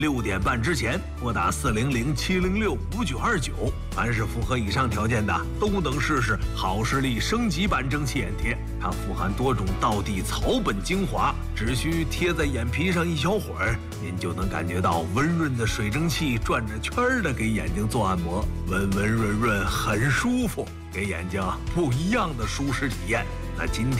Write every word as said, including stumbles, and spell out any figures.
六点半之前拨打四零零七零六五九二九，凡是符合以上条件的，都能试试好视力升级版蒸汽眼贴。它富含多种道地草本精华，只需贴在眼皮上一小会儿，您就能感觉到温润的水蒸气转着圈儿的给眼睛做按摩，温温润润，很舒服，给眼睛不一样的舒适体验。那今天